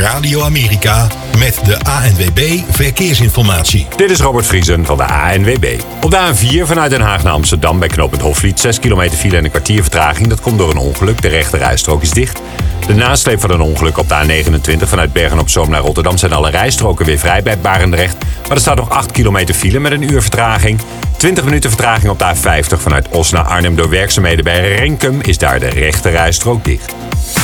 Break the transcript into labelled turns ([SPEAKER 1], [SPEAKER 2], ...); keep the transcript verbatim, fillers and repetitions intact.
[SPEAKER 1] Radio Amerika met de A N W B Verkeersinformatie.
[SPEAKER 2] Dit is Robert Vriesen van de A N W B. Op de A N vier vanuit Den Haag naar Amsterdam bij knooppunt Hofvliet. zes kilometer file en een kwartier vertraging. Dat komt door een ongeluk. De rechte rijstrook is dicht. De nasleep van een ongeluk op de A negenentwintig vanuit Bergen-op-Zoom naar Rotterdam zijn alle rijstroken weer vrij bij Barendrecht. Maar er staat nog acht kilometer file met een uur vertraging. twintig minuten vertraging op de A vijftig vanuit Os naar Arnhem door werkzaamheden bij Renkum is daar de rechte rijstrook dicht.